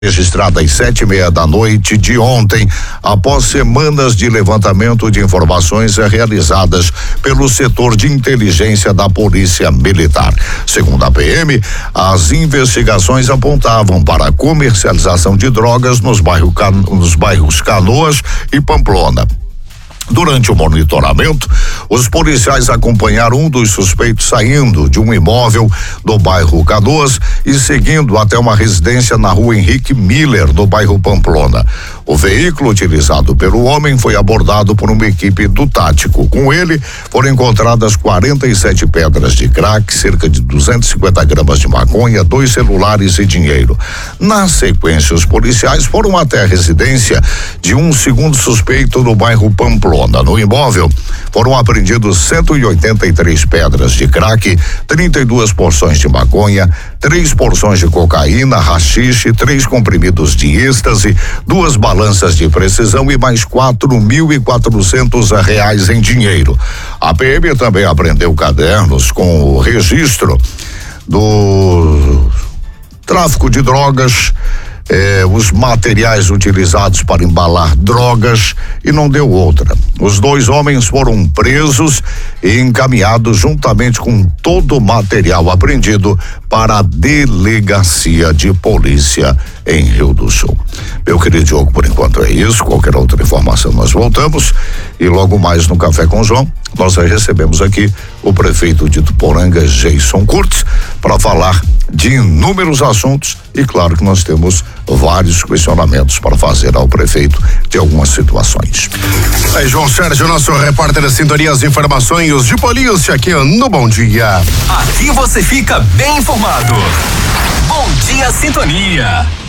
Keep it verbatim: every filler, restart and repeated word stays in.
registrada às sete e meia da noite de ontem, após semanas de levantamento de informações realizadas pelo setor de inteligência da Polícia Militar. Segundo a P M, as investigações apontavam para a comercialização de drogas nos, bairro, nos bairros Canoas e Pamplona. Durante o monitoramento, os policiais acompanharam um dos suspeitos saindo de um imóvel do bairro Canoas e seguindo até uma residência na rua Henrique Miller, do bairro Pamplona. O veículo utilizado pelo homem foi abordado por uma equipe do Tático. Com ele, foram encontradas quarenta e sete pedras de crack, cerca de duzentos e cinquenta gramas de maconha, dois celulares e dinheiro. Na sequência, os policiais foram até a residência de um segundo suspeito no bairro Pamplona. No imóvel, foram apreendidos cento e oitenta e três pedras de crack, trinta e duas porções de maconha, três porções de cocaína, haxixe, três comprimidos de êxtase, duas balanças de precisão e mais quatro mil e quatrocentos reais em dinheiro. A P M também apreendeu cadernos com o registro do tráfico de drogas, Eh, os materiais utilizados para embalar drogas, e não deu outra. Os dois homens foram presos e encaminhados juntamente com todo o material apreendido para a delegacia de polícia em Rio do Sul. Meu querido Diogo, por enquanto é isso. Qualquer outra informação nós voltamos, e logo mais no Café com João nós recebemos aqui o prefeito de Tuporanga, Jason Curtis, para falar de inúmeros assuntos, e claro que nós temos vários questionamentos para fazer ao prefeito de algumas situações. É João Sérgio, nosso repórter da Sintonia, as informações de polícia aqui no Bom Dia. Aqui você fica bem informado. Bom Dia Sintonia.